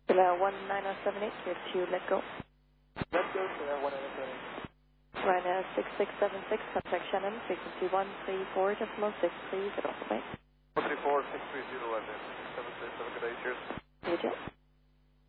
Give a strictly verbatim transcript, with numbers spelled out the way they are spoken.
Sierra one nine zero seven eight, clear to let go. Let go, Sierra one nine zero seven eight. Ryanair six six seven six, contact Shannon, frequency one three four decimal six, please get off the plane. one three four six three zero, and then six seven six, have a good day, cheers. You too.